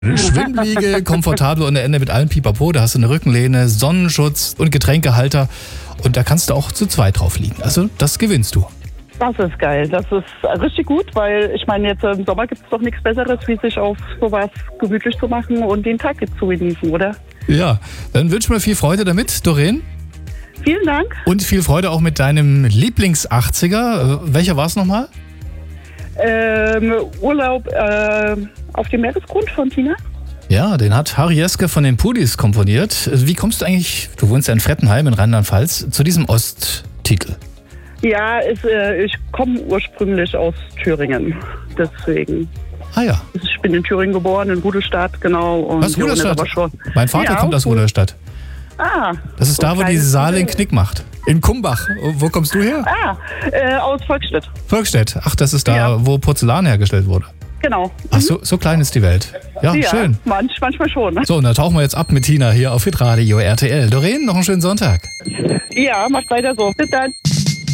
Schwimmwiege, komfortabel ohne Ende mit allem Pipapo. Da hast du eine Rückenlehne, Sonnenschutz und Getränkehalter. Und da kannst du auch zu zweit drauf liegen. Also das gewinnst du. Das ist geil. Das ist richtig gut, weil ich meine, jetzt im Sommer gibt es doch nichts Besseres, wie sich auf sowas gemütlich zu machen und den Tag jetzt zu genießen, oder? Ja, dann wünschen wir viel Freude damit, Doreen. Vielen Dank. Und viel Freude auch mit deinem Lieblings-80er. Welcher war es nochmal? Urlaub auf dem Meeresgrund von Tina. Ja, den hat Harry Jeske von den Pudis komponiert. Wie kommst du eigentlich, du wohnst ja in Frettenheim in Rheinland-Pfalz, zu diesem Osttitel? Ja, ich komme ursprünglich aus Thüringen, deswegen. Ah ja. Ich bin in Thüringen geboren, in Rudolstadt, genau. Und was, Rudolstadt? Aber schon. Mein Vater kommt aus Rudolstadt. Ah. Das ist da, wo die Saale den Knick macht. In Kumbach. Wo kommst du her? Aus Volkstedt. Volkstedt. Ach, das ist da, wo Porzellan hergestellt wurde. Genau. Ach, so klein ist die Welt. Ja, schön. Manchmal schon. So, und da tauchen wir jetzt ab mit Tina hier auf Hitradio RTL. Doreen, noch einen schönen Sonntag. Ja, macht weiter so. Bis dann.